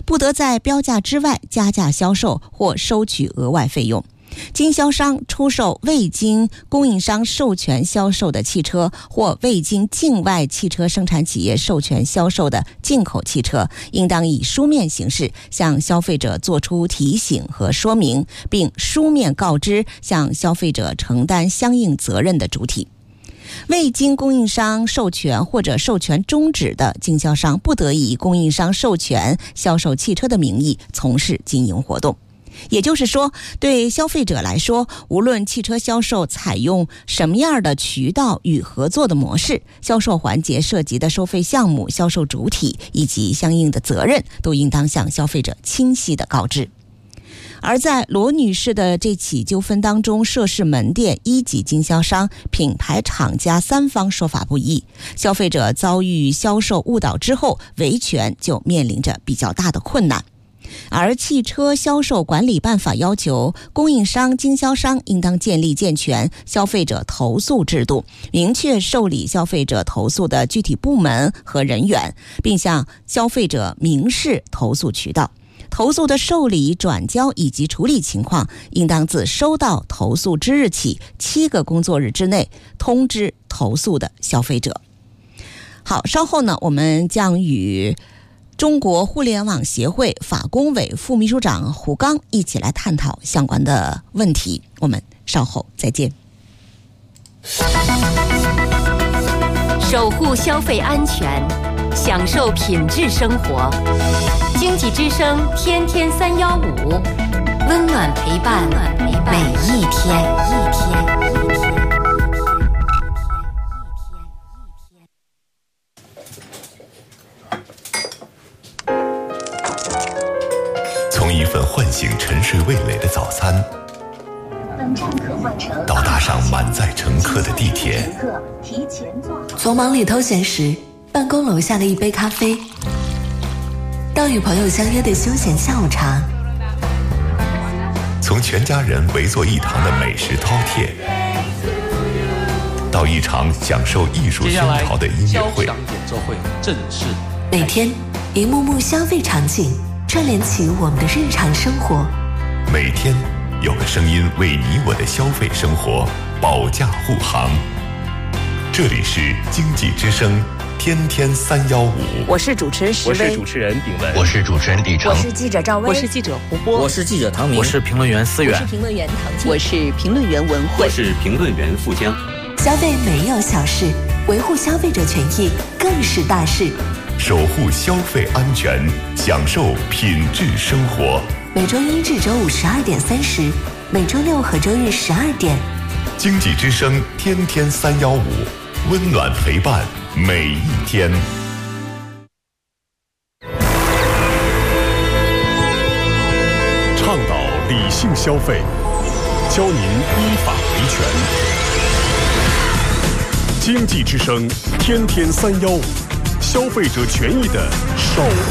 不得在标价之外加价销售或收取额外费用。经销商出售未经供应商授权销售的汽车或未经境外汽车生产企业授权销售的进口汽车，应当以书面形式向消费者作出提醒和说明，并书面告知向消费者承担相应责任的主体。未经供应商授权或者授权终止的经销商，不得以供应商授权销售汽车的名义从事经营活动。也就是说，对消费者来说，无论汽车销售采用什么样的渠道与合作的模式，销售环节涉及的收费项目、销售主体以及相应的责任，都应当向消费者清晰地告知。而在罗女士的这起纠纷当中，涉事门店、一级经销商、品牌厂家三方说法不一，消费者遭遇销售误导之后，维权就面临着比较大的困难。而汽车销售管理办法要求，供应商、经销商应当建立健全消费者投诉制度，明确受理消费者投诉的具体部门和人员，并向消费者明示投诉渠道。投诉的受理、转交以及处理情况，应当自收到投诉之日起7个工作日之内通知投诉的消费者。好，稍后呢，我们将与中国互联网协会法工委副秘书长胡刚一起来探讨相关的问题。我们稍后再见。 守护消费安全，享受品质生活。经济之声天天315，温暖陪伴每一天。 从一份唤醒沉睡味蕾的早餐，到搭上满载乘客的地铁， 从忙里偷闲时办公楼下的一杯咖啡，到与朋友相约的休闲下午茶， 从全家人围坐一堂的美食饕餮，到一场享受艺术熏陶的音乐会， 交响演奏会正式。 每天一幕幕消费场景串联起我们的日常生活， 每天有个声音为你我的消费生活保驾护航。这里是经济之声天天315， 我是主持人石薇， 我是主持人炳文， 我是主持人李成， 我是记者赵薇， 我是记者胡波， 我是记者唐明， 我是评论员思远， 我是评论员唐静， 我是评论员文慧， 我是评论员富江。 消费没有小事，维护消费者权益更是大事。 守护消费安全，享受品质生活。 每周1至周5 12点30，每周6和周日12点。 经济之声天天315，温暖陪伴每一天。 倡导理性消费，教您依法维权。经济之声天天315，消费者权益的守护